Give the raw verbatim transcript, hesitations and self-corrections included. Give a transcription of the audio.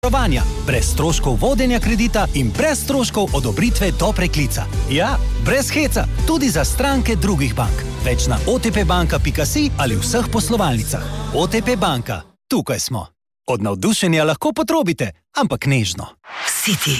brez stroškov vodenja kredita in brez stroškov odobritve do preklica. Ja, brez heca, tudi za stranke drugih bank. Več na o te pe banka pika si ali vseh poslovalnicah. O te pe banka, tukaj smo. Od navdušenja lahko potrobite, ampak nežno. City.